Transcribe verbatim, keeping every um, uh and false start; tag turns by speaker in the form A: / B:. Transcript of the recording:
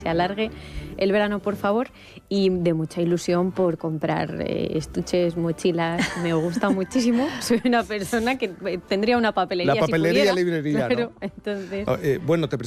A: se alargue el verano, por favor, y de mucha ilusión por comprar eh, estuches, mochilas. Me gusta muchísimo. Soy una persona que tendría una papelería.
B: La papelería
A: si pudiera,
B: librería,
A: claro,
B: ¿no?
A: Entonces...
B: Eh, bueno, te